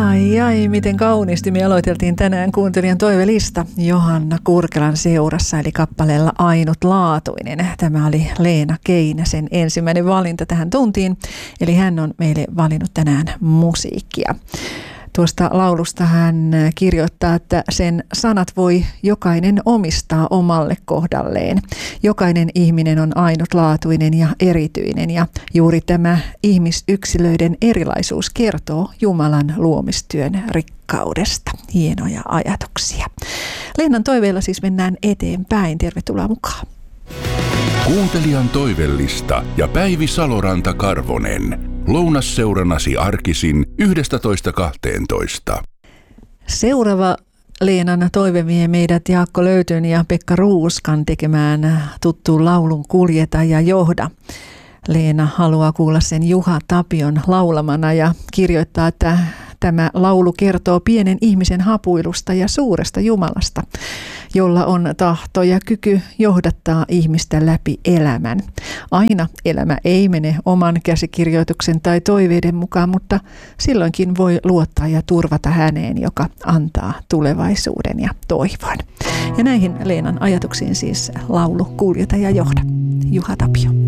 Ai ai, miten kauniisti me aloiteltiin tänään kuuntelijan toivelista Johanna Kurkelan seurassa, eli kappaleella Ainutlaatuinen. Tämä oli Leena Keinäsen ensimmäinen valinta tähän tuntiin, eli hän on meille valinnut tänään musiikkia. Tuosta laulusta hän kirjoittaa, että sen sanat voi jokainen omistaa omalle kohdalleen. Jokainen ihminen on ainutlaatuinen ja erityinen, ja juuri tämä ihmisyksilöiden erilaisuus kertoo Jumalan luomistyön rikkaudesta. Hienoja ajatuksia. Leenan toiveilla siis mennään eteenpäin. Tervetuloa mukaan. Kuuntelijan toivellista ja Päivi Saloranta-Karvonen. Lounasseurannasi arkisin 11.12. Seuraava Leenan toive vie meidät Jaakko Löytön ja Pekka Ruuskan tekemään tuttuun laulun Kuljeta ja johda. Leena haluaa kuulla sen Juha Tapion laulamana ja kirjoittaa, että tämä laulu kertoo pienen ihmisen hapuilusta ja suuresta Jumalasta, jolla on tahto ja kyky johdattaa ihmistä läpi elämän. Aina elämä ei mene oman käsikirjoituksen tai toiveiden mukaan, mutta silloinkin voi luottaa ja turvata häneen, joka antaa tulevaisuuden ja toivon. Ja näihin Leenan ajatuksiin siis laulu Kuljeta ja johda. Juha Tapio.